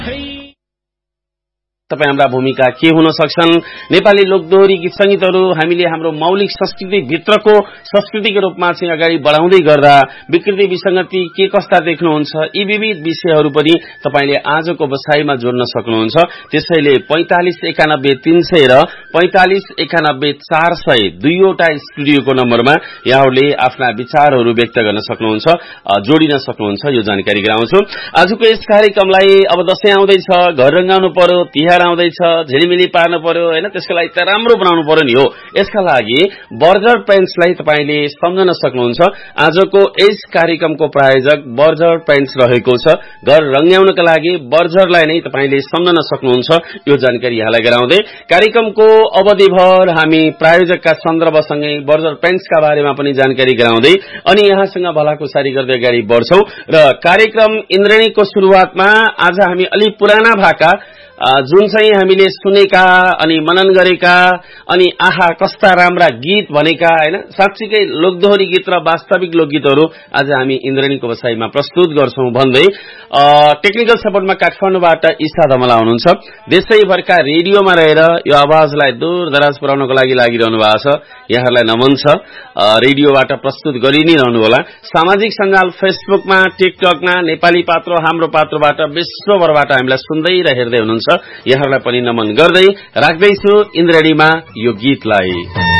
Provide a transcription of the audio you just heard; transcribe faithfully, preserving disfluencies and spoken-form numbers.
तपाईं हाम्रा भूमिका के हुन सक्छन्? नेपाली लोकदोहोरी गीत संगीतहरू हामीले हाम्रो मौलिक संस्कृति भित्रको संस्कृतिको रूपमा चाहिँ अगाडि बढाउँदै गर्दा विकृति विसंगति के कस्ता देख्नुहुन्छ, यी विविध विषयहरू पनि तपाईले आजको बसाइमा जोड्न सक्नुहुन्छ। त्यसैले पैंतालीस एकानब्बे तीन सय र पैंतालीस एकानब्बे चार सय दुईवटा स्टुडियोको नम्बरमा यहाँहरूले आफ्ना विचारहरू व्यक्त गर्न सक्नुहुन्छ, जोडिन सक्नुहुन्छ। यो जानकारी गराउँछु। आजको यस कार्यक्रमलाई अब दशैं आउँदैछ, घर रंगाउनु पर्यो, तिहार आउँदैछ, झिलिमिली पार्नु पर्यो हैन, त्यसको लागि त राम्रो बनाउनु पर्यो नि हो। यसका लागि बर्जर पेन्ट्सलाई तपाईले सम्झन सक्नुहुन्छ। आजको यस कार्यक्रमको प्रायोजक बर्जर पेन्ट्स रहेको छ। घर रंगाउनका लागि बर्जरलाई नै तपाईले सम्झन सक्नुहुन्छ। यो जानकारी यहाँलाई गराउँदै कार्यक्रमको अवधिभर हामी प्रायोजकका सन्दर्भसँगै बर्जर पेन्ट्सका बारेमा पनि जानकारी गराउँदै अनि यहाँसँग भलाकुसारी गर्दै अगाडि बढ्छौं र कार्यक्रम इन्द्रणीको सुरुवातमा आज हामी अलि पुराना भाका जुन चाहिँ हामीले सुनेका अनि मनन गरेका अनि आहा कस्ता राम्रा गीत भनेका हैन, साच्चीकै लोकदोहोरी गीत र वास्तविक लोकगीतहरू आज हामी इन्द्रणीको बसाइमा प्रस्तुत गर्छौं भन्दै टेक्निकल सपोर्टमा काठमाडौँबाट ईशा धमला हुनुहुन्छ। देशैभरका रेडियोमा रहेर यो आवाजलाई दूर दराज पुर्याउनको लागि लागिरहनु भएको छ। यहाँहरूलाई नमन छ। रेडियोबाट प्रस्तुत गरि नै रहनु होला। सामाजिक सञ्जाल फेसबुकमा, टिकटकमा नेपाली पात्रो हाम्रो पात्रोबाट विश्वभरबाट हामीलाई सुन्दै र हेर्दै हुनुहुन्छ। यहाँहरूलाई पनि नमन गर्दै राख्दैछु इन्द्रणीमा यो गीतलाई।